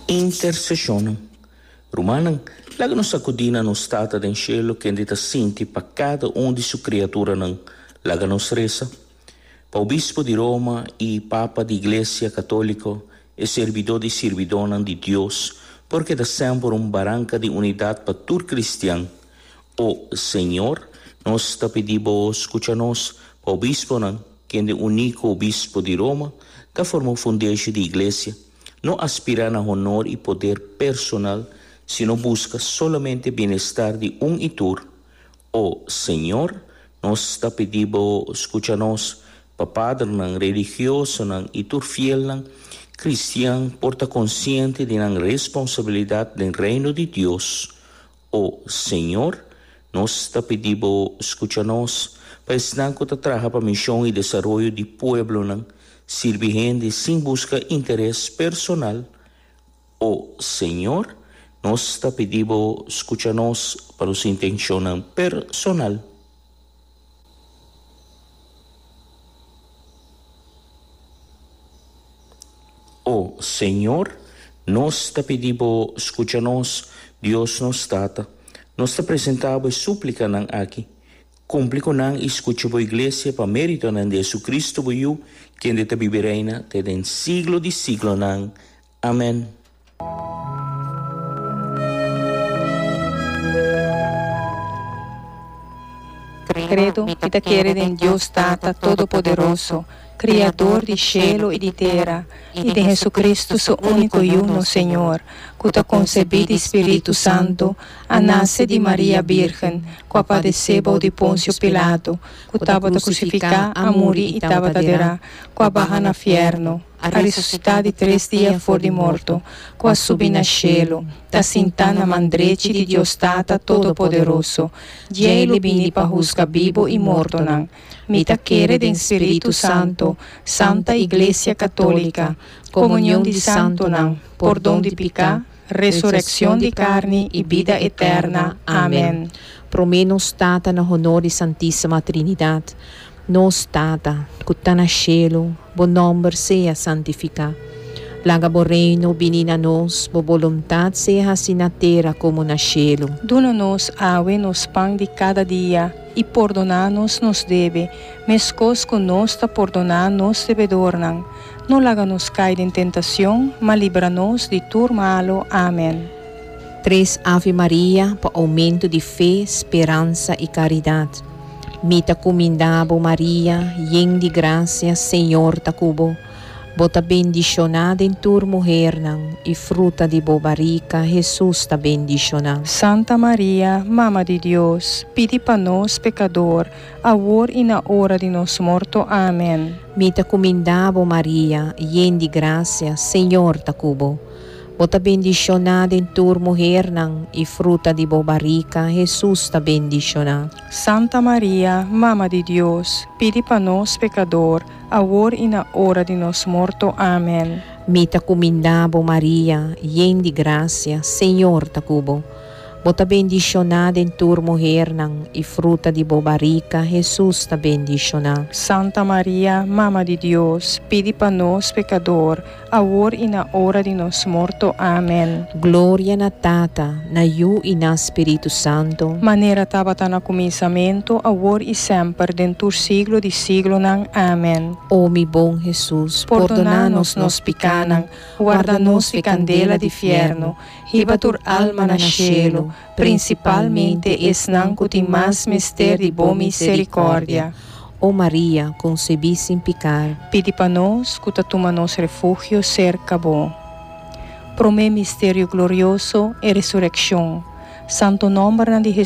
intercessione. Romanan, laga nos sacudina no stata del cielo che andita sinti pa cada un di su creatura nan, laga nos resa. Pa obispo di Roma e papa di Iglesia Católico e servidor di servidonan di Dios, porque da sempre barranca di unidad pa tur cristian. O Señor, nos ta pedibo escuchanos pa obispo nan, que é o único obispo de Roma, que formou fundeixe de igreja, não aspira a honor e poder personal, sino busca solamente bem-estar de e tur. O Senhor, nos está pedindo escucha-nos, padre nan religioso nan e tur fiel nan, cristiano, porta consciente de nan responsabilidade do reino de Deus. O Senhor, nos está pedindo escucha-nos, para ensinar que trabalha para a missão e desenvolvimento do povo, servindo sem buscar interesse personal. O Senhor nos está pedindo escucha-nos para sua intenção personal. O Senhor nos está pedindo escucha-nos, Deus nos trata, nos está apresentando e súplica aqui. Cumpre com nang escucha a igreja para mérito de Jesus Cristo boiu, que ainda viverá até den siglo de siglo nang. Amém. Credo e da querer em Deus Tata Todo-Poderoso, Criador de cielo e de terra, e de Jesus Cristo, seu único e uno Senhor, que está concebido Espírito Santo, a nasce de Maria Virgem, que padeceu de Pôncio Pilato, que estava a crucificar, a morir e estava a derrar, que a barra na fierno, a ressuscitar de 3 dias fora de morto, que a subir na cielo, da sentana mandrete de Deus Tata Todo-Poderoso, de ele vini para juzgar vivo e morto não. Mita quere de Espírito Santo, Santa Igreja Católica, comunhão de santo não, perdão de pecado, ressurreição de carne e vida eterna. Amém. Promenos Tata na honor de Santíssima Trinidade, nos Tata, que está na cielo, bom nome seja santificado. Laga bo reino, vinina nos, bo vontade seja assim na terra como na cielo. Dona-nos awe nos pão de cada dia, e perdona-nos nos deve, mescos que nos ta perdonar nos devedornan. Não laga-nos cair em tentação, mas livra-nos de tudo malo. Amém. 3 Ave Maria, para aumento de fé, esperança e caridade. Mita comendabo Maria, yen de graça, Senhor ta cubo. Bota bendicionada em tur mulher nan, e fruta de bo barriga, Jesus ta bendicionada. Santa Maria, Mama de Deus, pedi para nós pecador, agora e na hora de nosso morto. Amém. Mita comendabo Maria, yen de graça, Senhor ta cubo. Bota bendicionada em tur mulher nan, e fruta de bo barriga, Jesus ta bendicionada. Santa Maria, Mama de Deus, pedi para nós pecador, agora e na hora de nosso morto. Amém. Mita comendabo Maria, yen de graça, Senhor ta cubo. Bota bendicionada em tur mulher nan, e fruta de bo barriga, Jesus ta bendicionada. Santa Maria, Mama de Deus, pedi para nós pecador, agora e na hora de nosso morto. Amém. Glória na Tata, na Yu e na Espírito Santo. Maneira tabata na começamento, agora e sempre, dentro siglo de siglo nan. Amém. Ó mi bom Jesus, perdona-nos nos picanan, guarda-nos de candela de fierno, riba tur alma na cielo, principalmente es nan que tem mais mister de boa misericórdia. Ó Maria, concebi sem pecar. Pedi para nós, que toma nos refúgio cerca bom. Promé mistério glorioso e ressurreição. Santo nome de